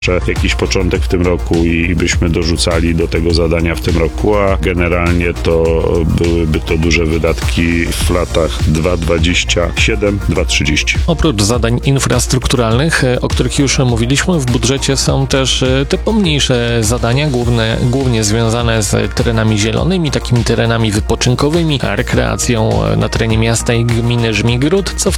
jakiś początek w tym roku i byśmy dorzucali do tego zadania w tym roku, a generalnie to byłyby to duże wydatki w latach 2027-2030. Oprócz zadań infrastrukturalnych, o których już mówiliśmy, w budżecie są też te pomniejsze zadania, głównie związane z terenami zielonymi, takimi terenami wypoczynkowymi, rekreacją na terenie miasta i gminy Żmigród, co w